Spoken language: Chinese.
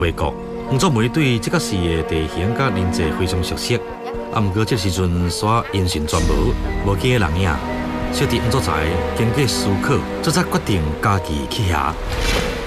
外国，黄祖梅对这个市的地形甲人迹非常熟悉。啊，毋过这时阵煞音讯全无，无几个人影。小弟黄祖才经过思考，这才决定家己去遐。